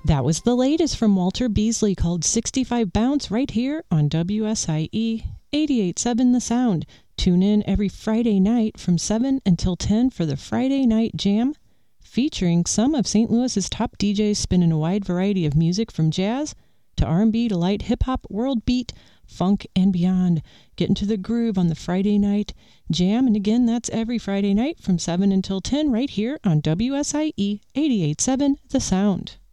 That was the latest from Walter Beasley called 65 Bounce right here on WSIE 88.7 The Sound. Tune in every Friday night from 7 until 10 for the Friday Night Jam, featuring some of St. Louis's top DJs spinning a wide variety of music from jazz to R&B to light hip-hop, world beat, funk, and beyond. Get into the groove on the Friday Night Jam, and again, that's every Friday night from 7 until 10 right here on WSIE 88.7 The Sound.